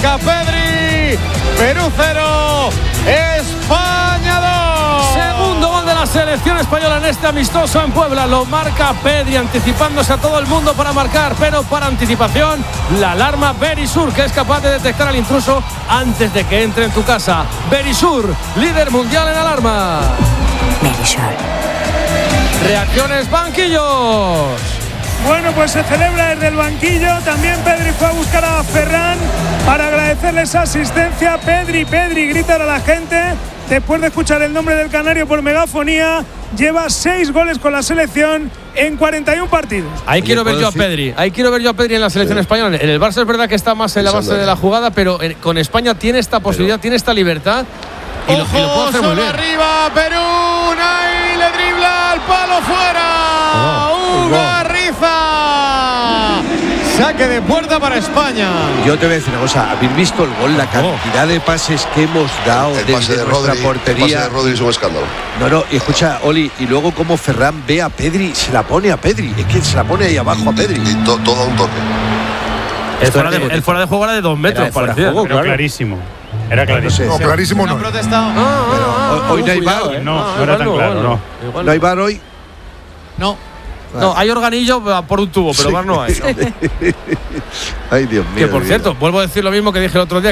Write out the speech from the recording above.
marca Pedri. Perú 0, España 2. Segundo gol de la selección española en este amistoso en Puebla. Lo marca Pedri, anticipándose a todo el mundo para marcar, pero para anticipación, la alarma Verisur, que es capaz de detectar al intruso antes de que entre en tu casa. Verisur, líder mundial en alarma. Verisur. Reacciones, banquillos. Bueno, pues se celebra desde el banquillo. También Pedri fue a buscar a Ferran para agradecerle esa asistencia. Pedri, grita a la gente. Después de escuchar el nombre del canario por megafonía, lleva 6 goles con la selección en 41 partidos. Ahí quiero ver yo a Pedri. Ahí quiero ver yo a Pedri en la selección española. En el Barça es verdad que está más en la base de la jugada, pero con España tiene esta posibilidad, tiene esta libertad. Y lo puede hacer muy bien. Arriba, Perú. Ahí le dribla al palo fuera. Ugarriza. Saque de puerta para España. Yo te voy a decir una cosa. ¿Habéis visto el gol? La cantidad de pases que hemos dado desde nuestra portería. El pase de Rodri es un escándalo. No, y escucha, Oli, y luego como Ferran ve a Pedri, se la pone a Pedri. Es que se la pone ahí abajo a Pedri. Y todo un toque. El fuera de juego era de 2 metros, parecía. Pero clarísimo. Era clarísimo. No, clarísimo no. Han protestado. Hoy no hay VAR. No era tan claro, no. No hay VAR hoy. No. No, hay organillo por un tubo, pero VAR no hay. Ay, Dios mío. Que por cierto, vuelvo a decir lo mismo que dije el otro día,